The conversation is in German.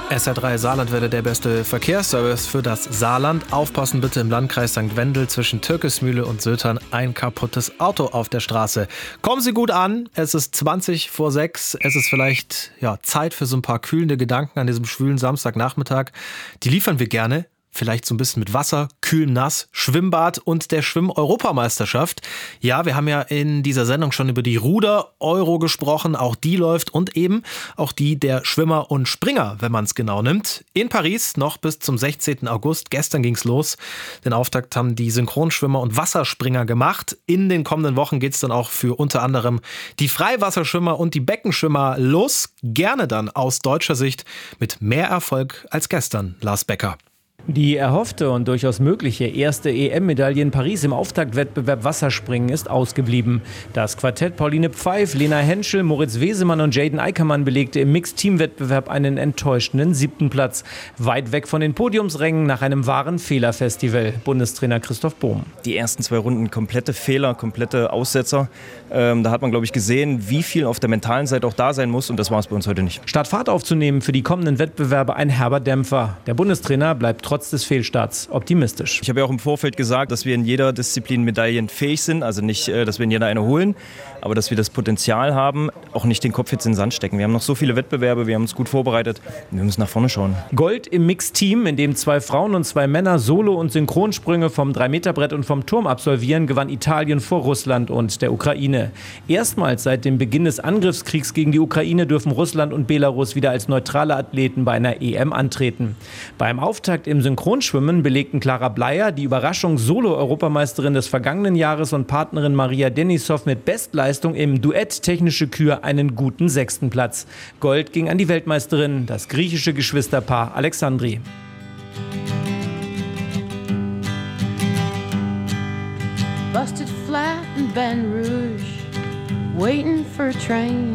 SR3 Saarlandwelle, der beste Verkehrsservice für das Saarland. Aufpassen bitte im Landkreis St. Wendel zwischen Türkismühle und Sötern. Ein kaputtes Auto auf der Straße. Kommen Sie gut an. Es ist 20 vor 6. Es ist vielleicht Zeit für so ein paar kühlende Gedanken an diesem schwülen Samstagnachmittag. Die liefern wir gerne. Vielleicht so ein bisschen mit Wasser, kühl nass, Schwimmbad und der Schwimm-Europameisterschaft. Ja, wir haben ja in dieser Sendung schon über die Ruder-Euro gesprochen. Auch die läuft und eben auch die der Schwimmer und Springer, wenn man es genau nimmt. In Paris noch bis zum 16. August. Gestern ging's los. Den Auftakt haben die Synchronschwimmer und Wasserspringer gemacht. In den kommenden Wochen geht's dann auch für unter anderem die Freiwasserschwimmer und die Beckenschwimmer los. Gerne dann aus deutscher Sicht mit mehr Erfolg als gestern. Lars Becker. Die erhoffte und durchaus mögliche erste EM-Medaille in Paris im Auftaktwettbewerb Wasserspringen ist ausgeblieben. Das Quartett Pauline Pfeif, Lena Henschel, Moritz Wesemann und Jaden Eickermann belegte im Mixed-Team-Wettbewerb einen enttäuschenden 7. Platz. Weit weg von den Podiumsrängen nach einem wahren Fehlerfestival. Bundestrainer Christoph Bohm. Die ersten 2 Runden komplette Fehler, komplette Aussetzer. Da hat man, glaube ich, gesehen, wie viel auf der mentalen Seite auch da sein muss. Und das war es bei uns heute nicht. Statt Fahrt aufzunehmen für die kommenden Wettbewerbe ein herber Dämpfer. Der Bundestrainer bleibt trotz des Fehlstarts optimistisch. Ich habe ja auch im Vorfeld gesagt, dass wir in jeder Disziplin medaillenfähig sind. Also nicht, dass wir in jeder eine holen, aber dass wir das Potenzial haben, auch nicht den Kopf jetzt in den Sand stecken. Wir haben noch so viele Wettbewerbe, wir haben uns gut vorbereitet und wir müssen nach vorne schauen. Gold im Mixteam, in dem 2 Frauen und 2 Männer Solo- und Synchronsprünge vom 3-Meter-Brett und vom Turm absolvieren, gewann Italien vor Russland und der Ukraine. Erstmals seit dem Beginn des Angriffskriegs gegen die Ukraine dürfen Russland und Belarus wieder als neutrale Athleten bei einer EM antreten. Beim Auftakt im Synchronschwimmen belegten Clara Bleier, die Überraschung-Solo-Europameisterin des vergangenen Jahres, und Partnerin Maria Denisov mit Bestleistung im Duett Technische Kür einen guten 6. Platz. Gold ging an die Weltmeisterin, das griechische Geschwisterpaar Alexandri. Busted flat in Baton Rouge, waiting for a train.